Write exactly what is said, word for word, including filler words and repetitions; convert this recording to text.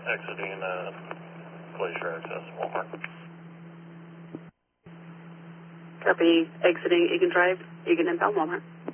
exiting uh, Glacier Access, Walmart. Copy, exiting Egan Drive, Egan inbound Walmart.